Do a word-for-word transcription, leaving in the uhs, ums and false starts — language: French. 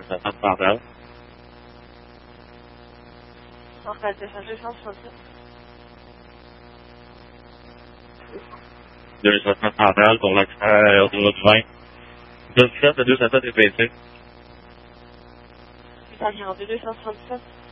deux cent centrale. Centrale d'échange deux cent soixante-sept. deux cent soixante centrale pour l'accès autoroute vingt. deux cent dix-sept à deux cent sept est P C. huit cent quarante-deux, deux cent soixante-sept.